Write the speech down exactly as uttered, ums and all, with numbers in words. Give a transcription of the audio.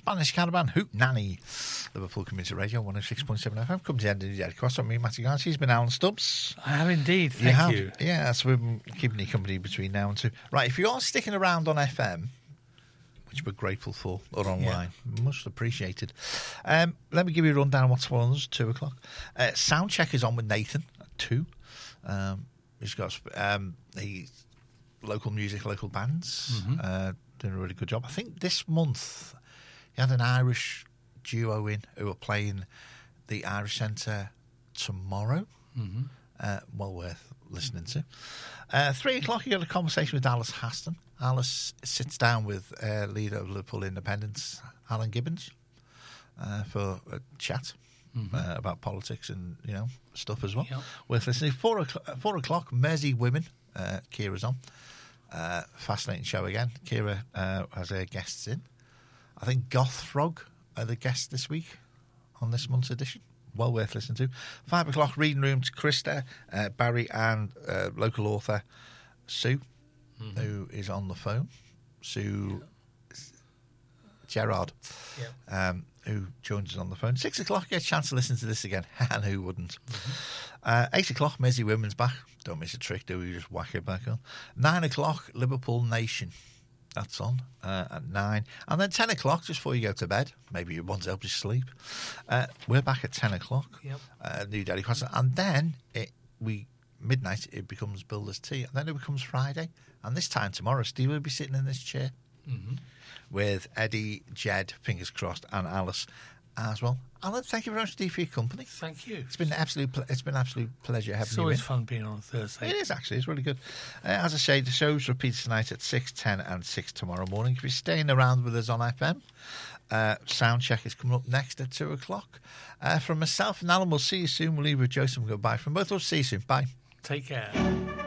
Spanish Caravan, Hoot Nanny. Liverpool Community Radio, one oh six point seven F M. Comes the end of the day. Across from me, Matty Garns. He's been Alan Stubbs. I have indeed, thank you. Have. you. Yeah, so we've been keeping you company between now and two. Right, if you are sticking around on F M, which we're grateful for, or online, yeah. much appreciated. Um, let me give you a rundown of what's on us, two o'clock. Uh, Soundcheck is on with Nathan at two. Um, he's got um, the local music, local bands, mm-hmm. uh, doing a really good job. I think this month he had an Irish duo in who are playing the Irish Centre tomorrow. Mm-hmm. Uh, well worth listening to. Uh, three o'clock, you got a conversation with Alice Haston. Alice sits down with uh, leader of Liverpool Independence, Alan Gibbons, uh, for a chat mm-hmm. uh, about politics and you know stuff as well. Yep. Worth listening. Four o'clock, four o'clock Mersey Women. Uh, Kira's on. Uh, fascinating show again. Kira uh, has her guests in. I think Goth Frog are the guests this week on this month's edition. Well worth listening to. Five o'clock, reading room to Krista, uh, Barry, and uh, local author Sue, mm-hmm. who is on the phone. Sue yeah. Gerard, yeah. um, who joins us on the phone. Six o'clock, get a chance to listen to this again, and who wouldn't? Mm-hmm. Uh, eight o'clock, Mersey Women's back. Don't miss a trick, do we? Just whack it back on. Nine o'clock, Liverpool Nation. That's on uh, at nine. And then ten o'clock, just before you go to bed, maybe you want to help you sleep, uh, we're back at ten o'clock, yep. uh, New Daily Crossing. And then it, we midnight, it becomes Builder's Tea. And then it becomes Friday. And this time tomorrow, Steve will be sitting in this chair mm-hmm. with Eddie, Jed, fingers crossed, and Alice as well. Alan, thank you very much, Steve, for your company. Thank you. It's been absolute. It's been absolute pleasure having it's you. It's always in. fun being on a Thursday. It is actually. It's really good. Uh, as I say, the show's repeated tonight at six, ten, and six tomorrow morning. If you're staying around with us on F M, uh, Soundcheck is coming up next at two o'clock. Uh, from myself and Alan, we'll see you soon. We'll leave with Joseph and goodbye. From both of us, see you soon. Bye. Take care.